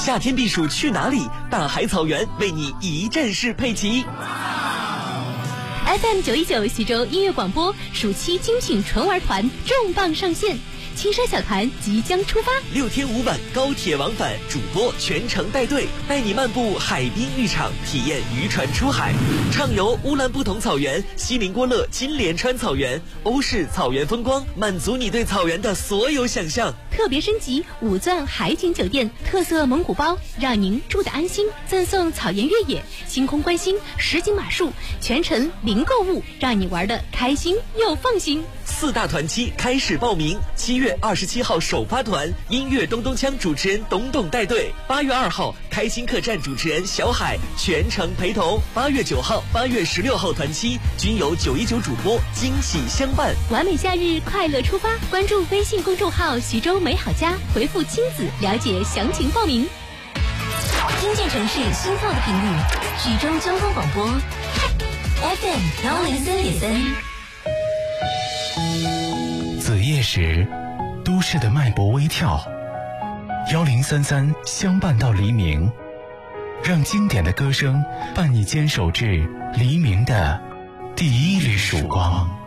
夏天避暑去哪里？大海草原为你一站式配齐。 FM 919徐州音乐广播暑期精品纯玩团重磅上线，青山小团即将出发 ，6天5晚高铁往返，主播全程带队，带你漫步海滨浴场，体验渔船出海，畅游乌兰布统草原、锡林郭勒金莲川草原、欧式草原风光，满足你对草原的所有想象。 特别升级5钻海景酒店，特色蒙古包，让您住得安心。赠送草原越野、星空观星、实景马术，全程零购物，让你玩得开心又放心。 4大团期开始报名，7月27号首发团，音乐咚咚锵主持人董董带队；8月2号开心客栈主持人小海全程陪同；8月9号、8月16号团期均由919主播惊喜相伴。 完美夏日，快乐出发！关注微信公众号徐州美好家，回复亲子了解详情报名。听见城市心跳的频率，徐州交通广播 FM 103.3。 子夜时，都市的脉搏微跳，1033相伴到黎明，让经典的歌声伴你坚守至黎明的第一缕曙光。